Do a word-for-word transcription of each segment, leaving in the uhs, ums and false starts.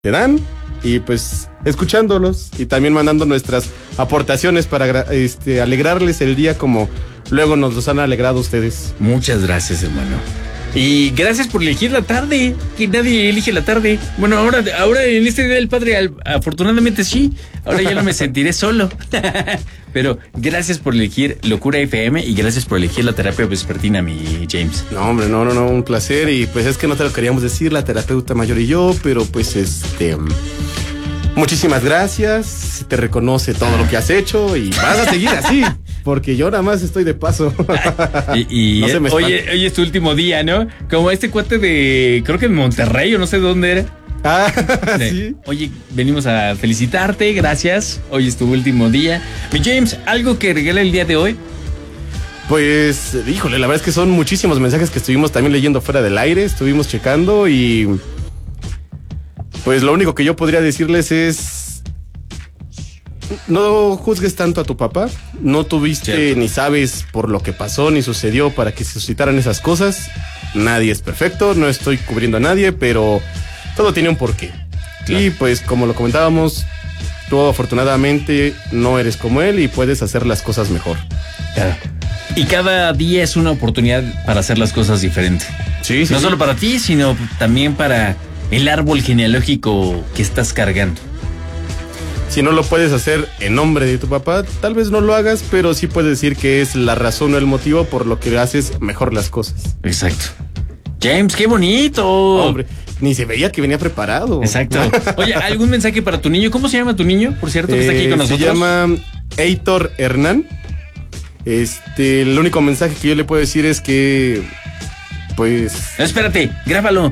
dan y pues escuchándolos y también mandando nuestras aportaciones para este, alegrarles el día como luego nos los han alegrado ustedes. Muchas gracias, hermano. Y gracias por elegir la tarde, que nadie elige la tarde. Bueno, ahora, ahora en este Día del Padre, afortunadamente sí, ahora ya no me sentiré solo. Pero gracias por elegir Locura F M y gracias por elegir la terapia vespertina, mi James. No, hombre, no, no, no, un placer. Y pues es que no te lo queríamos decir, la terapeuta mayor y yo, pero pues este... muchísimas gracias, te reconoce todo lo que has hecho y vas a seguir así, porque yo nada más estoy de paso. Y, y no se me oye, hoy es tu último día, ¿no? Como este cuate de, creo que en Monterrey o no sé dónde era. Ah, de, sí. Oye, venimos a felicitarte, gracias. Hoy es tu último día. Mi James, ¿algo que regala el día de hoy? Pues, híjole, la verdad es que son muchísimos mensajes que estuvimos también leyendo fuera del aire, estuvimos checando y... pues lo único que yo podría decirles es... no juzgues tanto a tu papá. No tuviste Cierto. Ni sabes por lo que pasó ni sucedió para que se suscitaran esas cosas. Nadie es perfecto, no estoy cubriendo a nadie, pero todo tiene un porqué. Claro. Y pues como lo comentábamos, tú afortunadamente no eres como él y puedes hacer las cosas mejor. Claro. Y cada día es una oportunidad para hacer las cosas diferente. Sí, sí. No sí. solo para ti, sino también para el árbol genealógico que estás cargando. Si no lo puedes hacer en nombre de tu papá, tal vez no lo hagas, pero sí puedes decir que es la razón o el motivo por lo que haces mejor las cosas. Exacto. James, qué bonito. Hombre, ni se veía que venía preparado. Exacto. Oye, ¿algún mensaje para tu niño? ¿Cómo se llama tu niño, por cierto, que eh, está aquí con nosotros? Se llama Heitor Hernán. Este, el único mensaje que yo le puedo decir es que, pues... No, espérate, grábalo.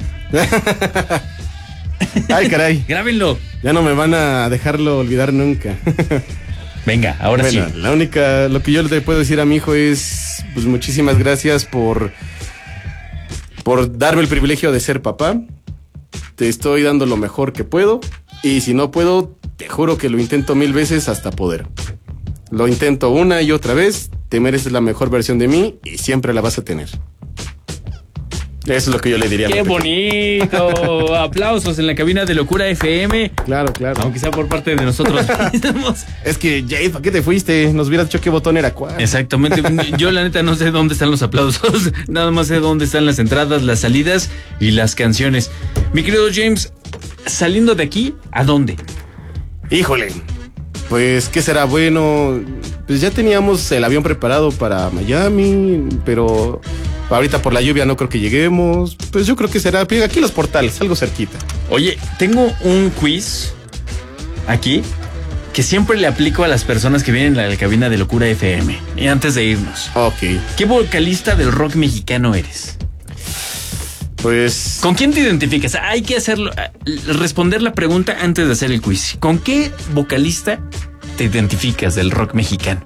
Ay, caray. Grábenlo. Ya no me van a dejarlo olvidar nunca. Venga, ahora bueno, sí. La única, lo que yo le puedo decir a mi hijo es, pues muchísimas gracias por, por darme el privilegio de ser papá. Te estoy dando lo mejor que puedo y si no puedo, te juro que lo intento mil veces hasta poder. Lo intento una y otra vez, te mereces la mejor versión de mí y siempre la vas a tener. Eso es lo que yo le diría. ¡Qué bonito! Aplausos en la cabina de Locura F M. Claro, claro. Aunque sea por parte de nosotros mismos. Es que, Jade, ¿para qué te fuiste? Nos hubieras dicho qué botón era cuál. Exactamente. Yo la neta no sé dónde están los aplausos. Nada más sé dónde están las entradas, las salidas y las canciones. Mi querido James, saliendo de aquí, ¿a dónde? Híjole, pues, ¿qué será bueno? Pues ya teníamos el avión preparado para Miami, pero... ahorita por la lluvia no creo que lleguemos. Pues yo creo que será aquí los Portales, algo cerquita. Oye, tengo un quiz aquí que siempre le aplico a las personas que vienen a la cabina de Locura F M. Y antes de irnos. Ok. ¿Qué vocalista del rock mexicano eres? Pues... ¿con quién te identificas? Hay que hacerlo, responder la pregunta antes de hacer el quiz. ¿Con qué vocalista te identificas del rock mexicano?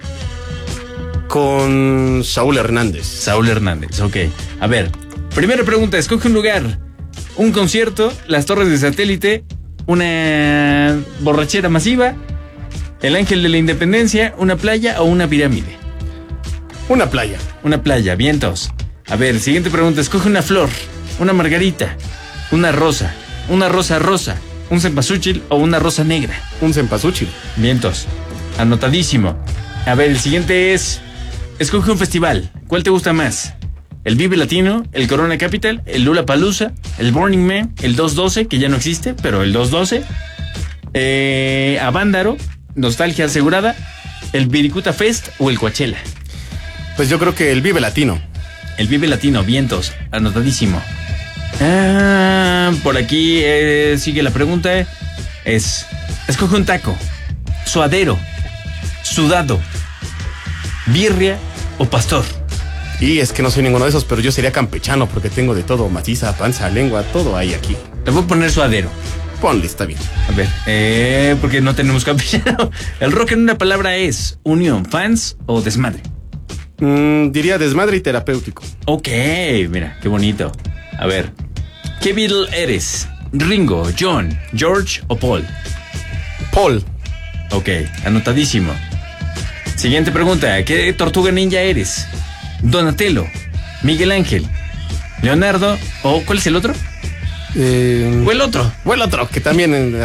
Con Saúl Hernández. Saúl Hernández, ok. A ver, primera pregunta, escoge un lugar. Un concierto, las torres de satélite, una borrachera masiva, el Ángel de la Independencia, una playa o una pirámide. Una playa. Una playa, vientos. A ver, siguiente pregunta, escoge una flor, una margarita, una rosa, una rosa rosa, un cempasúchil o una rosa negra. Un cempasúchil. Vientos, anotadísimo. A ver, el siguiente es... escoge un festival. ¿Cuál te gusta más? ¿El Vive Latino? ¿El Corona Capital? ¿El Lollapalooza? ¿El Burning Man? ¿El dos doce? Que ya no existe, pero el dos doce. Eh, Avándaro. Nostalgia asegurada. ¿El Viricuta Fest o el Coachella? Pues yo creo que el Vive Latino. El Vive Latino, vientos. Anotadísimo. Ah, por aquí eh, sigue la pregunta. Es... escoge un taco. Suadero. Sudado. ¿birria o pastor? Y es que no soy ninguno de esos, pero yo sería campechano porque tengo de todo, maciza, panza, lengua, todo hay aquí. Le voy a poner suadero. Ponle, está bien. A ver, eh, porque no tenemos campechano. El rock en una palabra es unión, fans o desmadre. Mm, diría desmadre y terapéutico. Ok, mira, qué bonito. A ver, ¿qué Beatle eres? ¿Ringo, John, George o Paul? Paul. Ok, anotadísimo. Siguiente pregunta, ¿qué tortuga ninja eres? ¿Donatello, Miguel Ángel, Leonardo o cuál es el otro? Eh, O el otro. o el otro, que también... eh,